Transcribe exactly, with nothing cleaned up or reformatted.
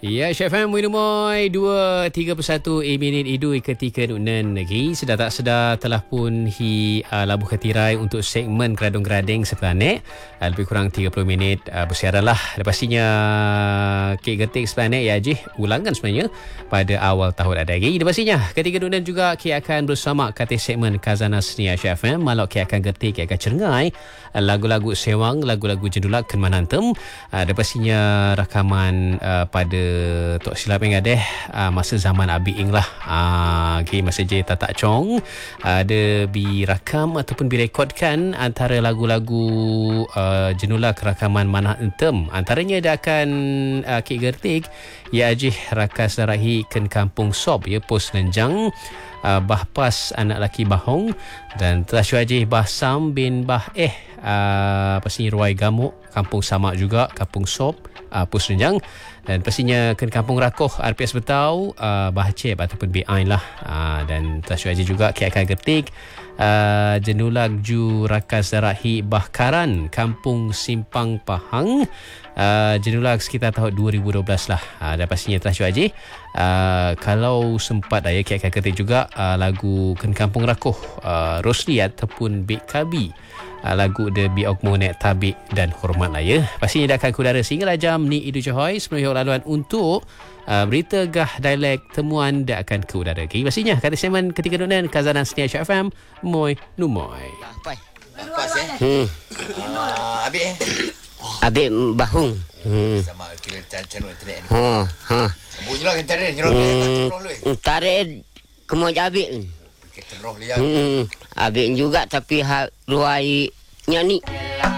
Ya, Syed F M Minumoi dua tiga puluh satu e minit idui ketika nunan lagi. Sedar tak sedar telah pun hi uh, labuh ketirai untuk segmen Geradung-Gerading seplanet. Uh, lebih kurang tiga puluh minit uh, bersiaran lah. Lepastinya Kek Getik seplanet ya Ajih ulangan sebenarnya pada awal tahun ada lagi. Lepastinya ketika nunan juga Kek akan bersama kata segmen Khazanah Seni Syed F M. Malok Kek akan getik, Kek akan cengai uh, lagu-lagu sewang, lagu-lagu jendulak Kenmanantem. Uh, lepastinya rakaman uh, pada Tok silap yang ada uh, masa zaman Abi Ing lah. Uh, okay, masa je Tatak Chong ada uh, birakam ataupun direkodkan antara lagu-lagu uh, jenulak rakaman Manah Entem. Antaranya dia akan uh, Kek Gertik ya Ajih Rakas Darahi Ken Kampung Sob ya Pos Lenjang. Uh, bah Pas anak laki Bahong dan telah Syuajih Bah Sam bin Bah Eh uh, pasti Ruai Gamuk Kampung Samak juga Kampung Sob uh, Pos Lenjang. Dan pastinya ke Kampung Rakoh R P S Betau uh, Bahcep ataupun B I lah. uh, Dan Tasyu Haji juga Kek akan getik uh, Jenulak Ju Rakas Darahi Bahkaran Kampung Simpang Pahang. uh, Jenulak sekitar tahun dua ribu dua belas lah. uh, Dan pastinya Tasyu Haji uh, kalau sempat ya Kek akan getik juga uh, lagu Ken Kampung Rakoh uh, Rosli ataupun Bek Kabi. Uh, lagu The Biok Monet Tabik dan Hormat lah ya. Pastinya dah akan kudara sehingga jam ni Idu Johoi sepenuhnya laluan untuk uh, berita gah dialek temuan dah akan ke udara. Okay, pastinya kata segmen ketika nunan Khazanah Seni Syed F M Moi Numoy. Apa? Pas eh. Hmm. Ah, Abik eh. Abik Bahung. Hmm. Sama kira channel internet ni. Ha, ha. Bunyi lah internet nyerok ni. Tarik kemo Abik. Kita roh liang. Hmm. Abik juga tapi ha ruai nyanyi.